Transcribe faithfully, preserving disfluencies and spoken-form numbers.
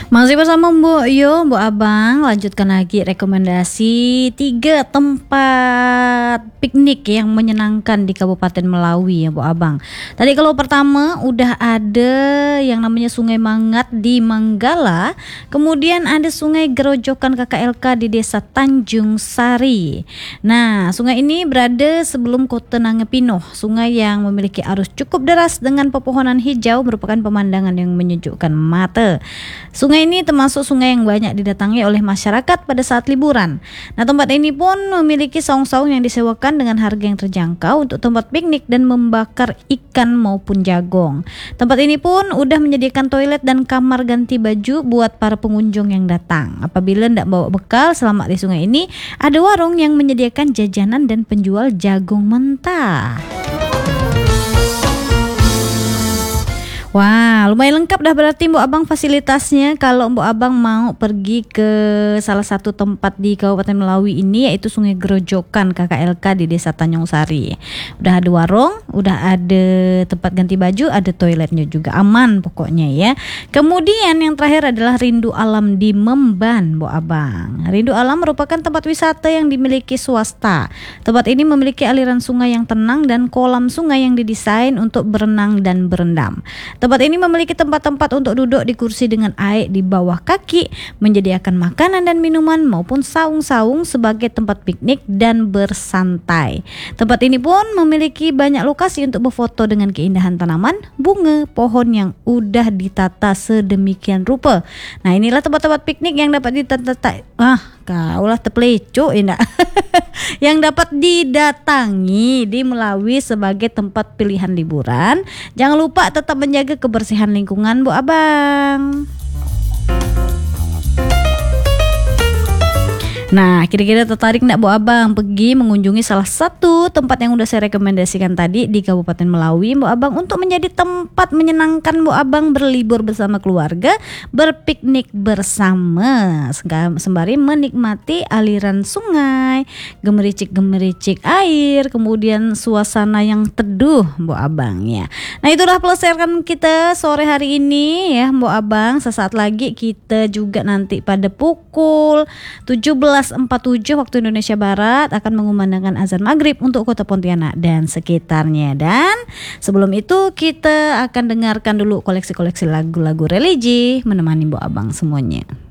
Masih bersama Mbok Yo, Mbok Abang, lanjutkan lagi rekomendasi tiga tempat piknik yang menyenangkan di Kabupaten Melawi ya Mbok Abang. Tadi kalau pertama udah ada yang namanya Sungai Mangat di Manggala, kemudian ada Sungai Gerojokan K K L K di Desa Tanjung Sari. Nah, sungai ini berada sebelum Kota Nangepino, sungai yang memiliki arus cukup deras dengan pepohonan hijau merupakan pemandangan yang menyejukkan mata. Sungai ini termasuk sungai yang banyak didatangi oleh masyarakat pada saat liburan. Nah, tempat ini pun memiliki saung-saung yang disewakan dengan harga yang terjangkau untuk tempat piknik dan membakar ikan maupun jagong. Tempat ini pun udah menyediakan toilet dan kamar ganti baju buat para pengunjung yang datang. Apabila tidak bawa bekal selama di sungai ini, ada warung yang menyediakan jajanan dan penjual jagung mentah. Wah, lumayan lengkap dah berarti Mbok Abang fasilitasnya kalau Mbok Abang mau pergi ke salah satu tempat di Kabupaten Melawi ini, yaitu Sungai Gerojokan K K L K di Desa Tanjung Sari. Udah ada warung, udah ada tempat ganti baju, ada toiletnya juga, aman pokoknya ya. Kemudian yang terakhir adalah Rindu Alam di Memban, Mbok Abang. Rindu Alam merupakan tempat wisata yang dimiliki swasta. Tempat ini memiliki aliran sungai yang tenang dan kolam sungai yang didesain untuk berenang dan berendam. Tempat ini memiliki tempat-tempat untuk duduk di kursi dengan air di bawah kaki, menyediakan makanan dan minuman maupun saung-saung sebagai tempat piknik dan bersantai. Tempat ini pun memiliki banyak lokasi untuk berfoto dengan keindahan tanaman, bunga, pohon yang udah ditata sedemikian rupa. Nah, inilah tempat-tempat piknik yang dapat ditata. Ah, kaulah terpeleco indah. Yang dapat didatangi di Melawi sebagai tempat pilihan liburan. Jangan lupa tetap menjaga kebersihan lingkungan, Bu Abang. Nah, kira-kira tertarik enggak Bu Abang pergi mengunjungi salah satu tempat yang udah saya rekomendasikan tadi di Kabupaten Melawi, Bu Abang, untuk menjadi tempat menyenangkan Bu Abang berlibur bersama keluarga, berpiknik bersama, sembari menikmati aliran sungai, gemericik-gemericik air, kemudian suasana yang teduh, Bu Abang ya. Nah, itulah pelesiran kita sore hari ini ya, Bu Abang. Sesaat lagi kita juga nanti pada pukul tujuh belas empat puluh tujuh waktu Indonesia Barat akan mengumandangkan azan maghrib untuk Kota Pontianak dan sekitarnya. Dan sebelum itu kita akan dengarkan dulu koleksi-koleksi lagu-lagu religi menemani Bu Abang semuanya.